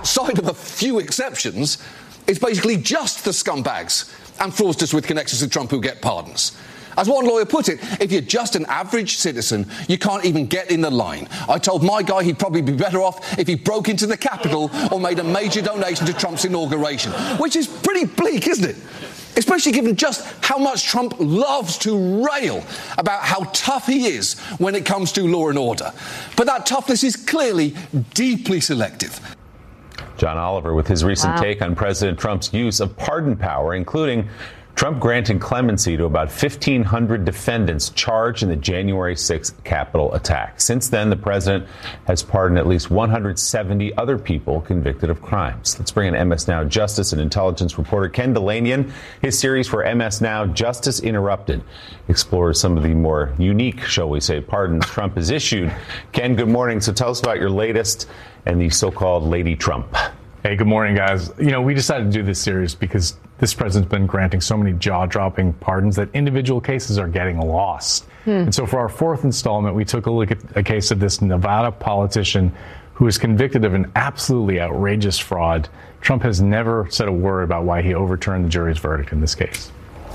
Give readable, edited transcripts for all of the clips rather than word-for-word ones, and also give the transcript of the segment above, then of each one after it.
outside of a few exceptions, it's basically just the scumbags and fraudsters with connections to Trump who get pardons. As one lawyer put it, if you're just an average citizen, you can't even get in the line. I told my guy he'd probably be better off if he broke into the Capitol or made a major donation to Trump's inauguration, which is pretty bleak, isn't it? Especially given just how much Trump loves to rail about how tough he is when it comes to law and order. But that toughness is clearly deeply selective. John Oliver with his recent take on President Trump's use of pardon power, including Trump granting clemency to about 1,500 defendants charged in the January 6th Capitol attack. Since then, the president has pardoned at least 170 other people convicted of crimes. Let's bring in MS Now Justice and Intelligence reporter Ken Dilanian. His series for MS Now, Justice Interrupted, explores some of the more unique, shall we say, pardons Trump has issued. Ken, good morning. So tell us about your latest and the so-called Lady Trump. Hey, good morning, guys. You know, we decided to do this series because this president's been granting so many jaw-dropping pardons that individual cases are getting lost. And so for our fourth installment, we took a look at a case of this Nevada politician who was convicted of an absolutely outrageous fraud. Trump has never said a word about why he overturned the jury's verdict in this case.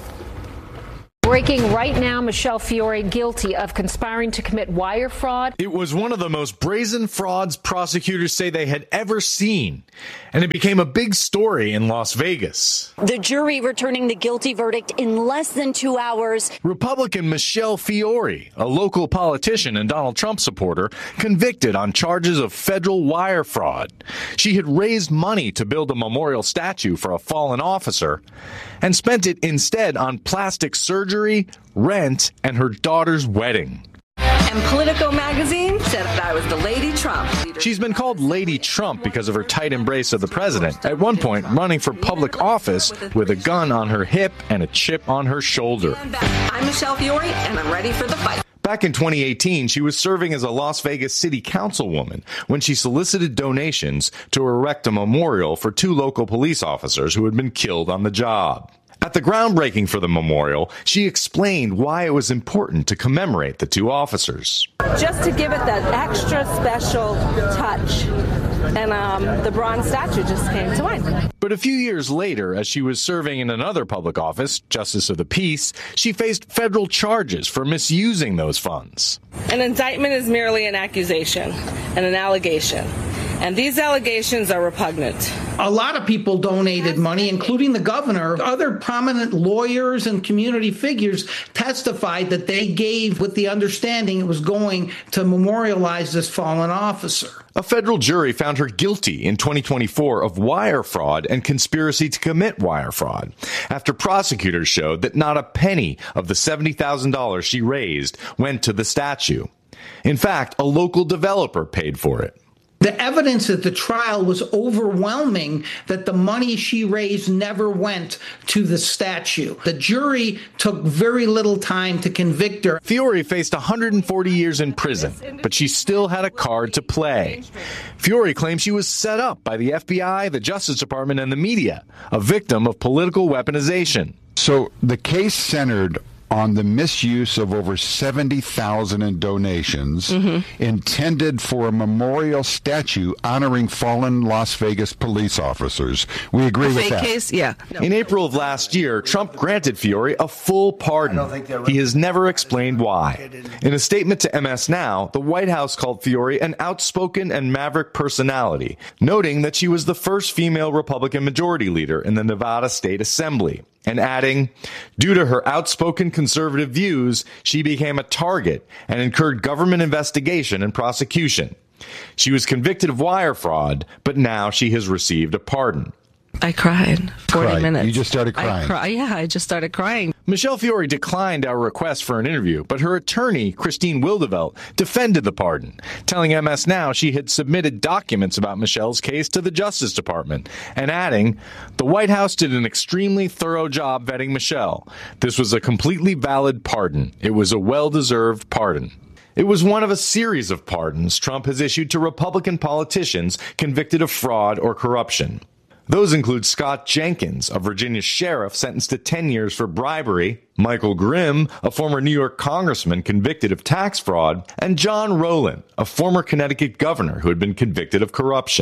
Breaking right now, Michelle Fiore guilty of conspiring to commit wire fraud. It was one of the most brazen frauds prosecutors say they had ever seen, and it became a big story in Las Vegas. The jury returning the guilty verdict in less than 2 hours. Republican Michelle Fiore, a local politician and Donald Trump supporter, convicted on charges of federal wire fraud. She had raised money to build a memorial statue for a fallen officer and spent it instead on plastic surgery, rent, and her daughter's wedding. And Politico magazine said that I was the Lady Trump. She's been called Lady Trump because of her tight embrace of the president, at one point running for public office with a gun on her hip and a chip on her shoulder. I'm Michelle Fiore, and I'm ready for the fight. Back in 2018, she was serving as a Las Vegas city councilwoman when she solicited donations to erect a memorial for 2 local police officers who had been killed on the job. At the groundbreaking for the memorial, she explained why it was important to commemorate the 2 officers. Just to give it that extra special touch. And the bronze statue just came to mind. But a few years later, as she was serving in another public office, Justice of the Peace, she faced federal charges for misusing those funds. An indictment is merely an accusation and an allegation. And these allegations are repugnant. A lot of people donated money, including the governor. Other prominent lawyers and community figures testified that they gave with the understanding it was going to memorialize this fallen officer. A federal jury found her guilty in 2024 of wire fraud and conspiracy to commit wire fraud after prosecutors showed that not a penny of the $70,000 she raised went to the statue. In fact, a local developer paid for it. The evidence at the trial was overwhelming that the money she raised never went to the statue. The jury took very little time to convict her. Fiore faced 140 years in prison, but she still had a card to play. Fiore claims she was set up by the FBI, the Justice Department, and the media, a victim of political weaponization. So the case centered on the misuse of over 70,000 in donations intended for a memorial statue honoring fallen Las Vegas police officers. We agree with that. Case? Yeah. No. In April of last year, Trump granted Fiore a full pardon. He has never explained why. In a statement to MS Now, the White House called Fiore an outspoken and maverick personality, noting that she was the first female Republican majority leader in the Nevada State Assembly, and adding, due to her outspoken conservative views, she became a target and incurred government investigation and prosecution. She was convicted of wire fraud, but now she has received a pardon. I cried 40 minutes. You just started crying. I just started crying. Michelle Fiore declined our request for an interview, but her attorney, Christine Wildevelt, defended the pardon, telling MS Now she had submitted documents about Michelle's case to the Justice Department, and adding, the White House did an extremely thorough job vetting Michelle. This was a completely valid pardon. It was a well-deserved pardon. It was one of a series of pardons Trump has issued to Republican politicians convicted of fraud or corruption. Those include Scott Jenkins, a Virginia sheriff sentenced to 10 years for bribery, Michael Grimm, a former New York congressman convicted of tax fraud, and John Rowland, a former Connecticut governor who had been convicted of corruption.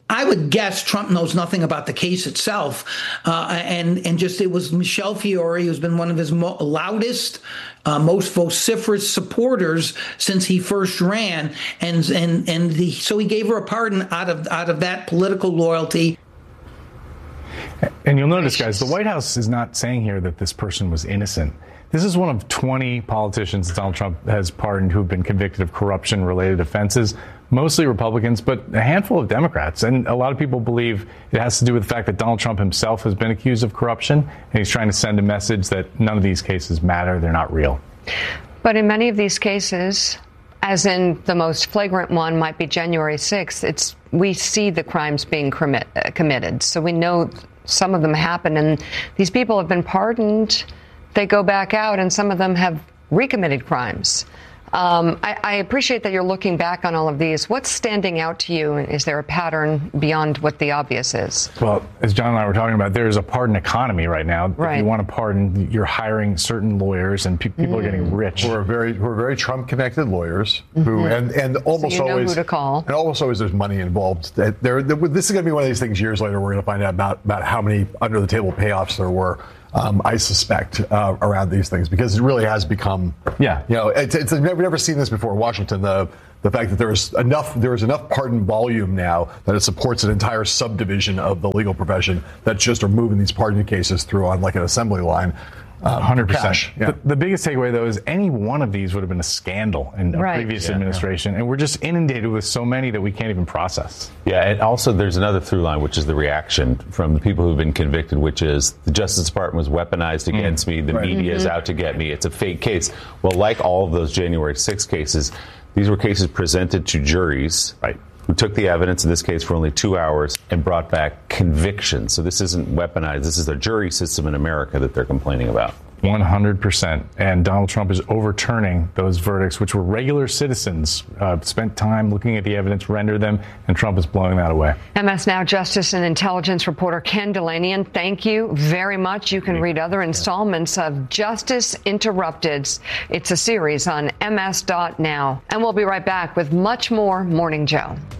I would guess Trump knows nothing about the case itself, and just it was Michelle Fiore who's been one of his loudest, most vociferous supporters since he first ran, so he gave her a pardon out of that political loyalty. And you'll notice, guys, the White House is not saying here that this person was innocent. This is one of 20 politicians that Donald Trump has pardoned who've been convicted of corruption-related offenses, mostly Republicans, but a handful of Democrats. And a lot of people believe it has to do with the fact that Donald Trump himself has been accused of corruption, and he's trying to send a message that none of these cases matter, they're not real. But in many of these cases, as in the most flagrant one might be January 6th, we see the crimes being committed. So we know some of them happen, and these people have been pardoned. They go back out, and some of them have recommitted crimes. I appreciate that you're looking back on all of these. What's standing out to you? Is there a pattern beyond what the obvious is? Well, as John and I were talking about, there's a pardon economy right now. Right. If you want to pardon, you're hiring certain lawyers, and people are getting rich. Who are very Trump-connected lawyers, who and almost so you know always who to call. And almost always there's money involved. This is going to be one of these things years later we're going to find out about how many under-the-table payoffs there were. I suspect around these things, because it really has become, we've never seen this before in Washington. The fact that there is enough pardon volume now that it supports an entire subdivision of the legal profession that just are moving these pardon cases through on like an assembly line. 100%. Yeah. The biggest takeaway, though, is any one of these would have been a scandal in a previous administration. And we're just inundated with so many that we can't even process. Yeah, and also there's another through line, which is the reaction from the people who've been convicted, which is the Justice Department was weaponized against me. The media is out to get me. It's a fake case. Well, like all of those January 6 cases, these were cases presented to juries, who took the evidence in this case for only 2 hours and brought back convictions. So this isn't weaponized. This is a jury system in America that they're complaining about. 100%. And Donald Trump is overturning those verdicts, which were regular citizens spent time looking at the evidence, rendered them, and Trump is blowing that away. MS Now Justice and Intelligence reporter Ken Dilanian, thank you very much. You can read other installments of Justice Interrupted. It's a series on ms.now. And we'll be right back with much more Morning Joe.